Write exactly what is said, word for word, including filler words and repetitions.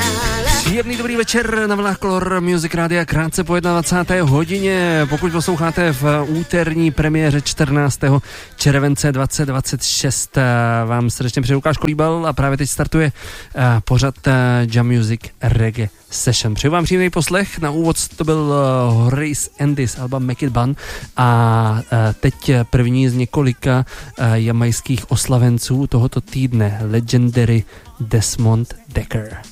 Příjemný dobrý večer na vlnách Color Music Rádia krátce po dvacáté jedné hodině. Pokud posloucháte v úterní premiéře čtrnáctého července dvacet dvacet šest, vám srdečně přeji Lukáš Kolíbal a právě teď startuje pořad Jam Music Reggae Session. Přeju vám příjemný poslech. Na úvod to byl Horace Endis, alba Make It Bun a teď první z několika jamajských oslavenců tohoto týdne, Legendary Desmond Dekker.